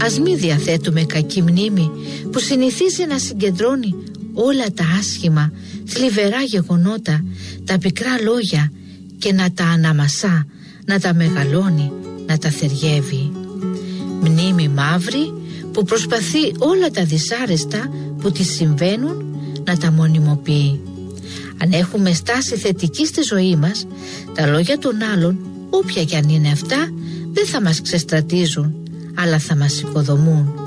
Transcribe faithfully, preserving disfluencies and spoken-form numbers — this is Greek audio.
Ας μη διαθέτουμε κακή μνήμη που συνηθίζει να συγκεντρώνει όλα τα άσχημα, θλιβερά γεγονότα, τα πικρά λόγια και να τα αναμασά, να τα μεγαλώνει, να τα θεριεύει. Μνήμη μαύρη που προσπαθεί όλα τα δυσάρεστα που της συμβαίνουν να τα μονιμοποιεί. Αν έχουμε στάση θετική στη ζωή μας, τα λόγια των άλλων, όποια κι αν είναι αυτά, δεν θα μας ξεστρατίζουν, αλλά θα μας οικοδομούν.